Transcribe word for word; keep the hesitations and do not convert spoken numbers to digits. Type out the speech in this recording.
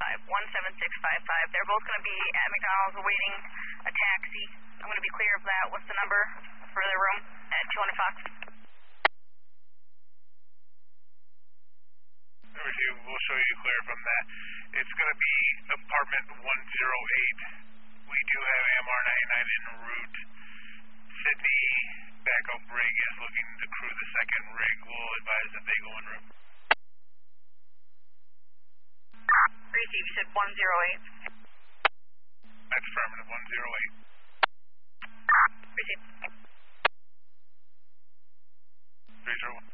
five, one seven six five five. They're both going to be at McDonald's awaiting a taxi. I'm going to be clear of that. What's the number for their room at two hundred Fox? Number two, we'll show you clear from that. It's going to be apartment one oh eight. We do have M R ninety-nine en route. Sydney backup rig is looking to crew the second rig. We'll advise that they go en route. Receive, you said one oh eight. That's affirmative, one oh eight. Receive. three zero one.